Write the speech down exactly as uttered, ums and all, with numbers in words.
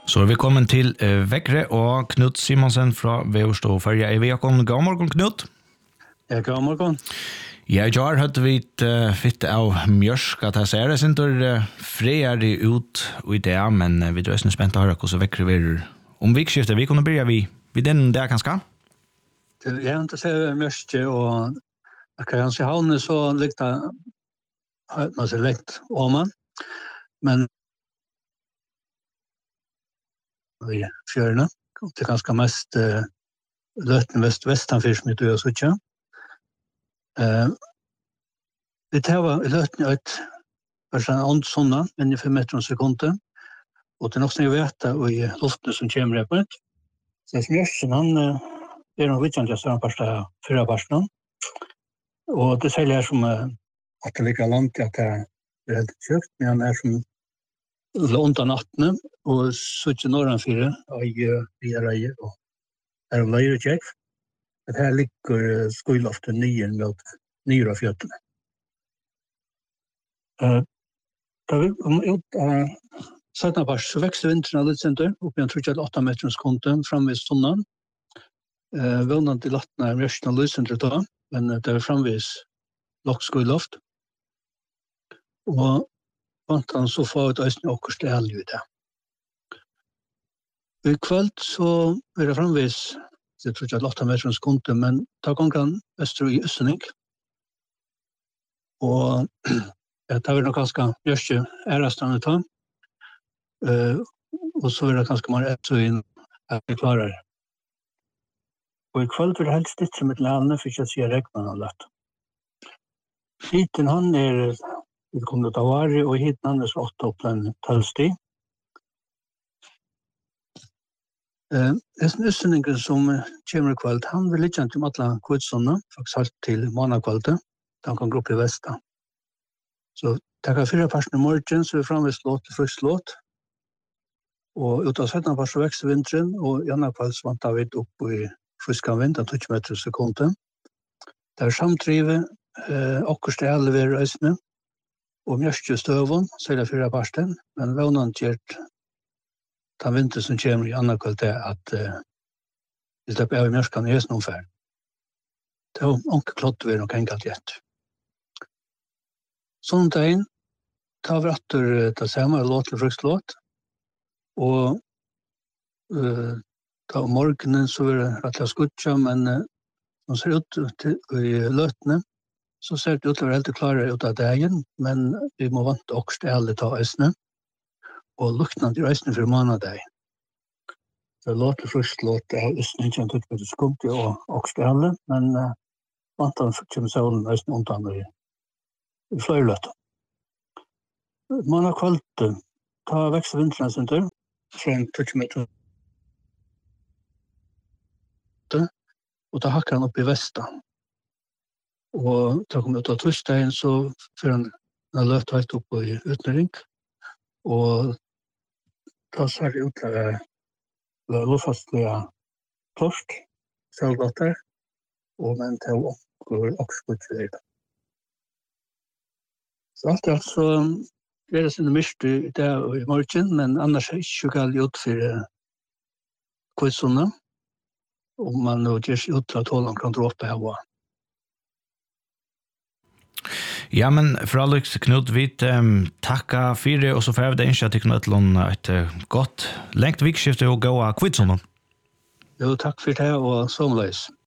Så er vi kommet til uh, Vekre og Knut Simonsen fra Veverstå Färja. Er vi akkurat god morgen, Knut? Ja, god morgen. Ja, i år hadde vi et uh, fitt av mjørsk at jeg ser det, sin tur uh, freier det ut i det, men uh, vi er også spent å høre hvordan Vekre vil om vikskiftet. Vi kunne begynne vi, vi den der kanskje? Ja, det ser mjørsk, og akkurat hans i havnet så likte man seg lekt om man, men i fjørene, det er ganske mest uh, løten vest-vestanfyr som er og suttje. Uh, vi tar i løten et først en ånd sånne, men i fem meter om sekunder, og det er nok som jeg vet og i luftene som kommer her på det. Så Smjørsen, han uh, er noe vidt til å parste fyra parsten, og det sier jeg som uh, at det ligger langt at det er helt kjøkt, men han er som under nattene, og så ikke norran fire, og jeg er reier, og er om leir og kjekk. At her ligger skoiloftet nye mot nyere av fjøttene. Uh, da vi kom ut av syttende pars, så vekste vinteren av litt senter, opp igjen tror jeg åtte meter sekunder, framvis sonnen. Uh, Vånende til lattene er mjørsten av lyssenter da, men det er framvis lokkskoiloft. Og vant han så få ut øyne okkur sted i det. I kveld så er det framvis, jeg tror ikke at åtte meter sekunder, men da kom han øster i Østning. Og ja, det var nok ganske mjørste ærestande ta. Uh, og så er det ganske mange etter inn at vi klarer. Og i kveld er det helst litt med lærne, for ikke å si regnen og lett. Hiten han er vi kommer til å være, og hit andre så åtte opp en tølsti. Uh, en utsendingen som kommer i kveld, han vil ikke til alle kvidsånne, faktisk alt til månedkvalget, da han kan gå opp i Vesta. Så det er fire personer i morgen, så er vi fremme slått til frisk slått. Og ut av syttende pers vekst i vinteren, og i andre kveld så vant vi opp i friske vind, av tjue meter sekunder. Det er samtrivet, uh, akkurat det alle ved reisene, og mjørste støvån, så er det fyra parsten, men vånen gjør den vinter som kommer i andre kveld er at uh, vi slipper av i mjørskan i høsten omfær. Det er ikke klott vi nok enkelt gjett. Sånn dagen tar vi etter det samme låt til fruktlåt, og uh, da om morgenen så er det rettelig skutja, men uh, de ser ut til, i løtene, så ser det ut til å være helt klare ut av dagen, men vi må vante også til alle ta øsene, og lukten til øsene for månedag. Det låter først låt av øsene ikke en tøtt med skumte og også til alle, men uh, vante han kommer solen øsene undan i, i fløyløtten. Måned kvalt ta vekst vinteren sin tur, fra en tøtt med og ta hakker han opp i Vesta. Og da kom ut av torsdagen, så får han løpt helt opp i utnæring. Og da ser det ut til å lovfastlige torsk, selvgåtter, og men til å også skutt i det. Så alt er altså, det er sinne mist i dag og i morgen, men annars er det ikke galt ut for kvidsene, og man gjør ikke ut til at hålen kan dra opp her. Ja, men for Alex Knut, vi um, takker for det, og så får jeg det ikke at jeg kunne et uh, godt lengt vikskifte og gå av kvidsene. Jo, takk for det, og sånn løs.